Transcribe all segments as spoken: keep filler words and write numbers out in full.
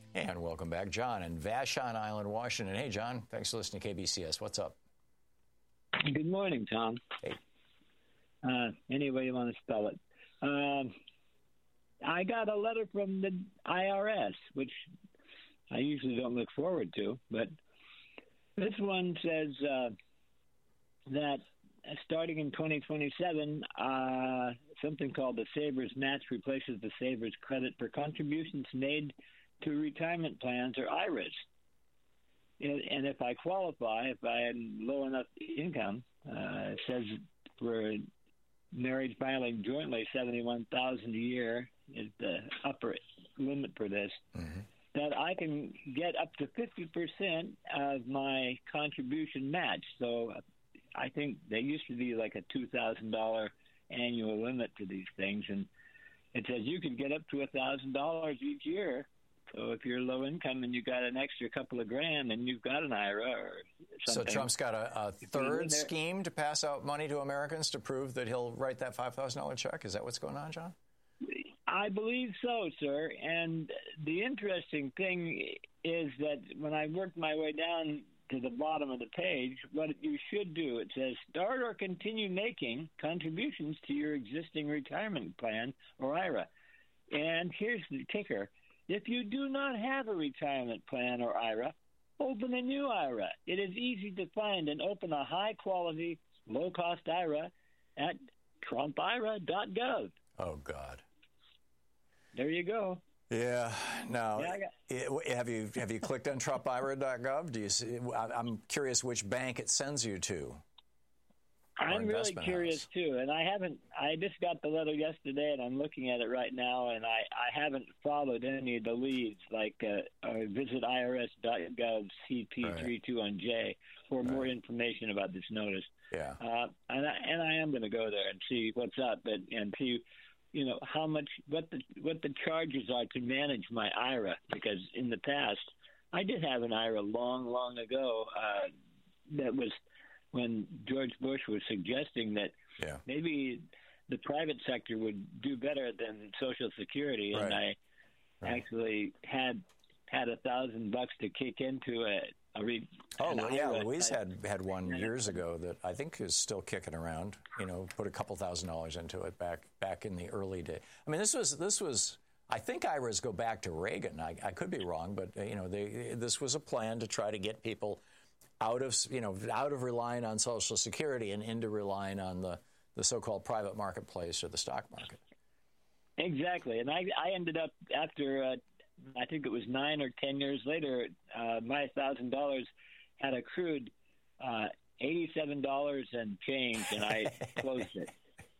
And welcome back, John in Vashon Island, Washington. Hey, John, thanks for listening to K B C S. What's up? Good morning, Tom. Hey. Uh, any way you want to spell it. Um, I got a letter from the I R S, which I usually don't look forward to, but this one says uh, that starting in twenty twenty-seven, uh, something called the Savers Match replaces the Savers credit for contributions made to retirement plans or I R As. And if I qualify, if I had low enough income, uh, it says for marriage filing jointly, seventy-one thousand dollars a year is the upper limit for this, mm-hmm. that I can get up to fifty percent of my contribution match. So I think there used to be like a two thousand dollars annual limit to these things, and it says you can get up to one thousand dollars each year. So if you're low income and you got an extra couple of grand and you've got an I R A or something. So Trump's got a, a third scheme to pass out money to Americans to prove that he'll write that five thousand dollars check? Is that what's going on, John? I believe so, sir. And the interesting thing is that when I worked my way down to the bottom of the page, what you should do, it says start or continue making contributions to your existing retirement plan or I R A. And here's the kicker. If you do not have a retirement plan or I R A, open a new I R A. It is easy to find and open a high-quality, low-cost I R A at trump I R A dot gov. Oh, God. There you go. Yeah. Now, yeah, got- it, have you have you clicked on trump I R A dot gov? Do you see? I'm curious which bank it sends you to. I'm really curious, house. too, and I haven't – I just got the letter yesterday, and I'm looking at it right now, and I, I haven't followed any of the leads, like uh, uh, visit I R S dot gov C P thirty-one J for right. more information about this notice. Yeah. Uh, and, I, and I am going to go there and see what's up but, and see, you know, how much – what the what the charges are to manage my I R A, because in the past, I did have an I R A long, long ago uh, that was – when George Bush was suggesting that yeah. maybe the private sector would do better than Social Security, and right. I right. actually had had a thousand bucks to kick into a, a re- oh well, yeah, Louise had had one years ago that I think is still kicking around. You know, put a couple thousand dollars into it back back in the early days. I mean, this was this was. I think I R As go back to Reagan. I, I could be wrong, but you know, they, this was a plan to try to get people out of, you know, out of relying on Social Security and into relying on the, the so-called private marketplace or the stock market. Exactly. And I, I ended up after, uh, I think it was nine or ten years later, uh, my one thousand dollars had accrued uh, eighty-seven dollars and change, and I closed it.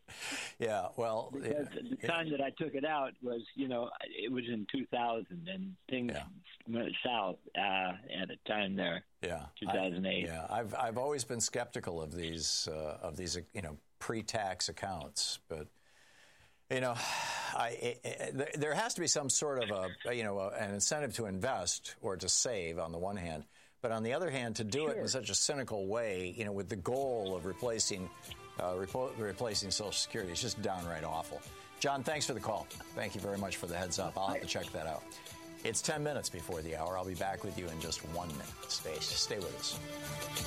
Yeah, well, because yeah, the time yeah. that I took it out was, you know, it was in two thousand, and things yeah. went south uh, at a time there. Yeah, two thousand eight. I, yeah, I've I've always been skeptical of these uh, of these you know pre-tax accounts, but you know, I it, it, there has to be some sort of a you know a, an incentive to invest or to save on the one hand. But on the other hand, to do sure. it in such a cynical way, you know, with the goal of replacing uh, repl- replacing Social Security, it's just downright awful. John, thanks for the call. Thank you very much for the heads up. I'll have to check that out. It's ten minutes before the hour. I'll be back with you in just one minute. Stay, stay with us.